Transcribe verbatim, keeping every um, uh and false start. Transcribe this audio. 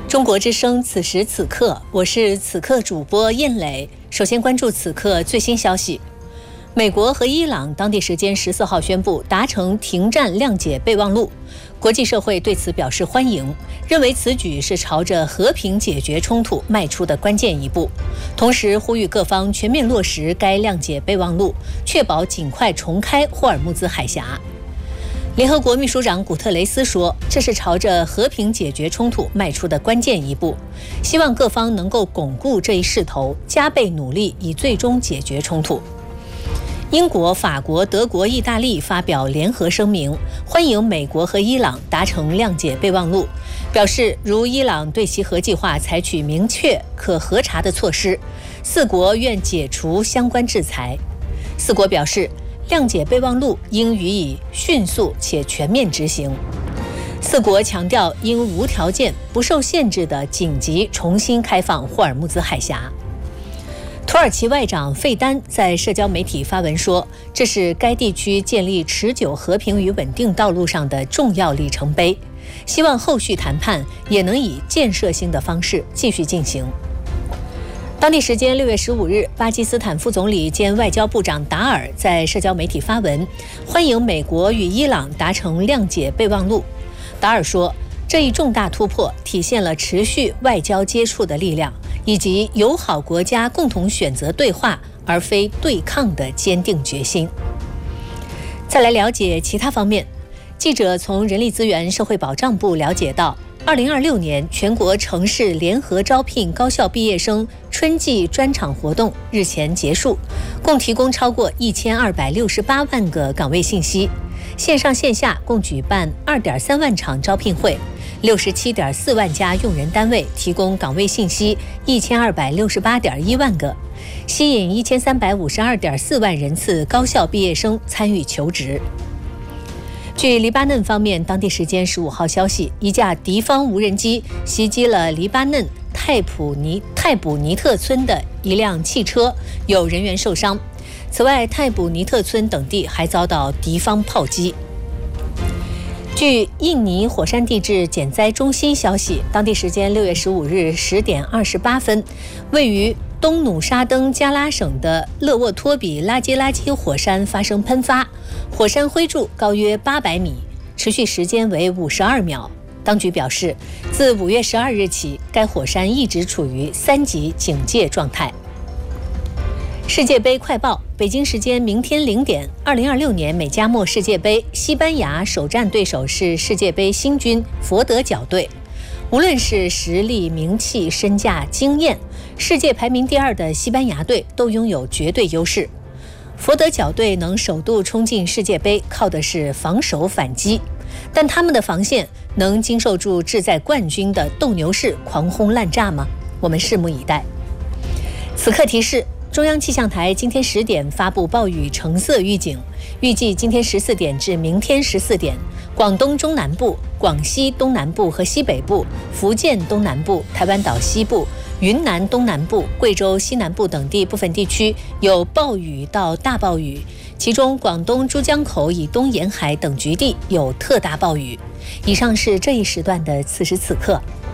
中国之声，此时此刻，我是此刻主播燕磊。首先关注此刻最新消息。美国和伊朗当地时间十四号宣布达成停战谅解备忘录，国际社会对此表示欢迎，认为此举是朝着和平解决冲突迈出的关键一步，同时呼吁各方全面落实该谅解备忘录，确保尽快重开霍尔木兹海峡。联合国秘书长古特雷斯说，这是朝着和平解决冲突迈出的关键一步，希望各方能够巩固这一势头，加倍努力以最终解决冲突。英国、法国、德国、意大利发表联合声明，欢迎美国和伊朗达成谅解备忘录，表示如伊朗对其核计划采取明确可核查的措施，四国愿解除相关制裁。四国表示，谅解备忘录应予以迅速且全面执行。四国强调应无条件、不受限制地紧急重新开放霍尔木兹海峡。土耳其外长费丹在社交媒体发文说，这是该地区建立持久和平与稳定道路上的重要里程碑，希望后续谈判也能以建设性的方式继续进行。当地时间六月十五日，巴基斯坦副总理兼外交部长达尔在社交媒体发文，欢迎美国与伊朗达成谅解备忘录。达尔说，这一重大突破体现了持续外交接触的力量，以及友好国家共同选择对话而非对抗的坚定决心。再来了解其他方面，记者从人力资源社会保障部了解到，二零二六年全国城市联合招聘高校毕业生春季专场活动日前结束，共提供超过一千二百六十八万个岗位信息，线上线下共举办二点三万场招聘会，六十七点四万家用人单位提供岗位信息一千二百六十八点一万个，吸引一千三百五十二点四万人次高校毕业生参与求职。据黎巴嫩方面当地时间十五号消息，一架敌方无人机袭击了黎巴嫩泰普尼泰卜尼特村的一辆汽车，有人员受伤。此外，泰卜尼特村等地还遭到敌方炮击。据印尼火山地质减灾中心消息，当地时间六月十五日十点二十八分，位于东努沙登加拉省的勒沃托比拉基拉基火山发生喷发，火山灰柱高约八百米，持续时间为五十二秒。当局表示，自五月十二日起，该火山一直处于三级警戒状态。世界杯快报，北京时间明天零点，二零二六年美加墨世界杯，西班牙首战对手是世界杯新军佛得角队。无论是实力、名气、身价、经验，世界排名第二的西班牙队都拥有绝对优势。佛得角队能首度冲进世界杯，靠的是防守反击，但他们的防线能经受住志在冠军的斗牛士狂轰滥炸吗？我们拭目以待。此刻提示，中央气象台今天十点发布暴雨橙色预警，预计今天十四点至明天十四点，广东中南部、广西东南部和西北部、福建东南部、台湾岛西部、云南东南部、贵州西南部等地部分地区有暴雨到大暴雨，其中广东珠江口以东沿海等局地有特大暴雨。以上是这一时段的此时此刻。